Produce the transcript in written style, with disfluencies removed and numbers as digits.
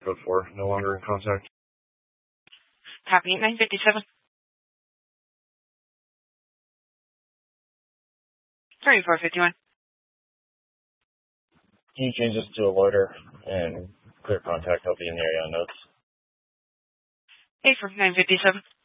Code 4, no longer in contact. Copy 957. 3451. Can you change this to a loiter and clear contact? I'll be in the area on notes. A for 957.